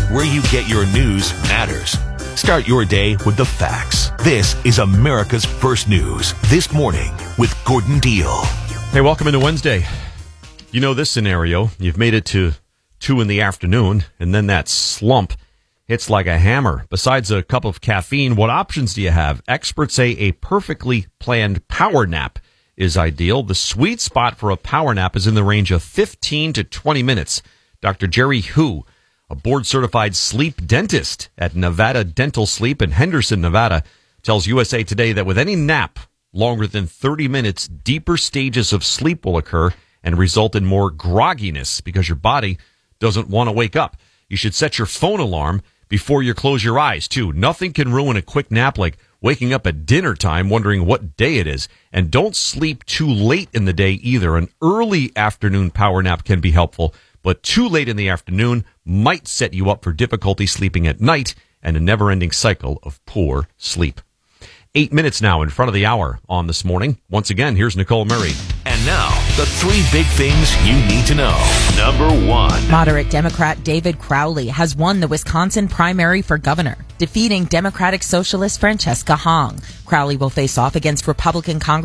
where you get your news matters. Start your day with the facts. This is America's First News This Morning with Gordon Deal. Hey, welcome into Wednesday. You know this scenario. You've made it to 2 in the afternoon, and then that slump hits like a hammer. Besides a cup of caffeine, what options do you have? Experts say a perfectly planned power nap is ideal. The sweet spot for a power nap is in the range of 15 to 20 minutes. Dr. Jerry Hu, a board-certified sleep dentist at Nevada Dental Sleep in Henderson, Nevada, tells USA Today that with any nap longer than 30 minutes, deeper stages of sleep will occur and result in more grogginess because your body doesn't want to wake up. You should set your phone alarm before you close your eyes, too. Nothing can ruin a quick nap like waking up at dinner time wondering what day it is. And don't sleep too late in the day either. An early afternoon power nap can be helpful, but too late in the afternoon might set you up for difficulty sleeping at night and a never-ending cycle of poor sleep. 8 minutes now in front of the hour on This Morning. Once again, here's Nicole Murray. And now, the 3 big things you need to know. Number 1. Moderate Democrat David Crowley has won the Wisconsin primary for governor, defeating Democratic Socialist Francesca Hong. Crowley will face off against Republican Congressman